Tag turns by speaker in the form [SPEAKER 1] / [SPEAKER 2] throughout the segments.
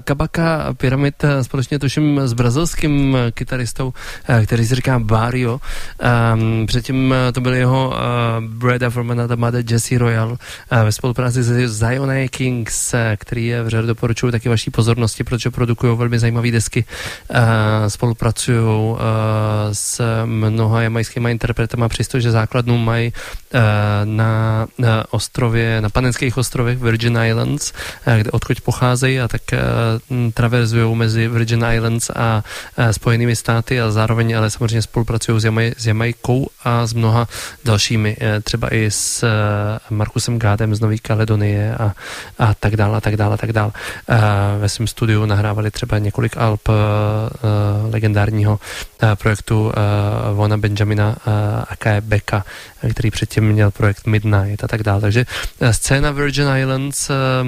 [SPEAKER 1] Kabaka Pyramid společně tuším s brazilským kytaristou, který se říká Barrio. Předtím to byl jeho brother from another mother Jesse Royal ve spolupráci s Zion Kings, který je vřele doporučuju taky vaší pozornosti, protože produkují velmi zajímavé desky. Spolupracují s mnoha jamajskými interpretama, přestože základnu mají na ostrově, na Panenských ostrovech Virgin Islands, odkud pocházejí, a tak traverzují mezi Virgin Islands a Spojenými státy, a zároveň ale samozřejmě spolupracují s Jamajkou a s mnoha dalšími, třeba i s Markusem Gádem z Nové Kaledonie a tak dále, a tak dále, a tak dále. Ve svém studiu nahrávali třeba několik alb legendárního projektu Vona Benjamina aka Becka, který předtím měl projekt Midnight a tak dále. Takže scéna Virgin Islands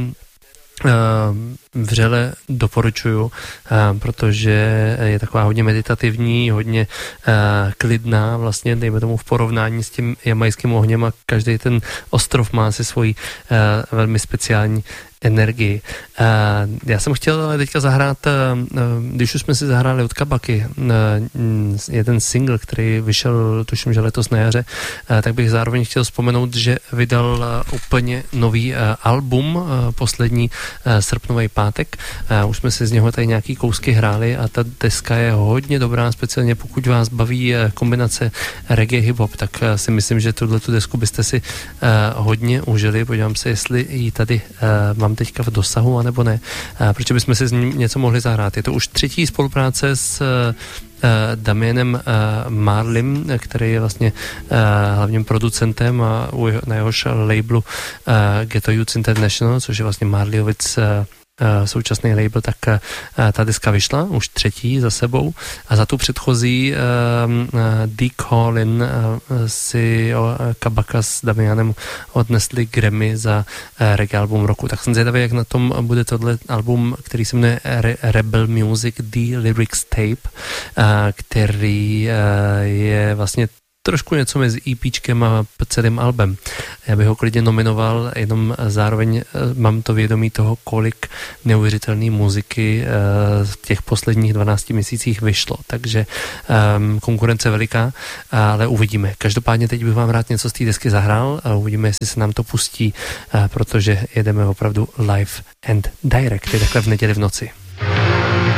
[SPEAKER 1] vřele doporučuju, protože je taková hodně meditativní, hodně klidná, vlastně dejme tomu v porovnání s tím jamajským ohněm, a každý ten ostrov má si svoji velmi speciální energii. Já jsem chtěl ale teďka zahrát, když už jsme si zahráli od Kabaky, jeden single, který vyšel, tuším, že letos na jaře, tak bych zároveň chtěl vzpomenout, že vydal úplně nový album, poslední srpnový pátek. Už jsme si z něho tady nějaký kousky hráli a ta deska je hodně dobrá, speciálně pokud vás baví kombinace reggae hip-hop, tak si myslím, že tuhletu desku byste si hodně užili. Podívám se, jestli ji tady mám teďka v dosahu, anebo ne. Proč bychom si z ní něco mohli zahrát. Je to už třetí spolupráce s Damienem Marlim, který je vlastně hlavním producentem a na jehož labelu Ghetto Youth International, což je vlastně Marliovic současný label, tak ta deska vyšla, už třetí za sebou, a za tu předchozí Dee Collin si Kabaka s Damianem odnesli Grammy za reggae album roku. Tak jsem zvědavý, jak na tom bude tohle album, který se jmenuje Rebel Music The Lyrics Tape, který je vlastně trošku něco mezi EPčkem a celým albem. Já bych ho klidně nominoval, jenom zároveň mám to vědomí toho, kolik neuvěřitelné muziky v těch posledních 12 měsících vyšlo. Takže konkurence veliká, ale uvidíme. Každopádně teď bych vám rád něco z té desky zahrál a uvidíme, jestli se nám to pustí, protože jedeme opravdu live and direct, je takhle v neděli v noci.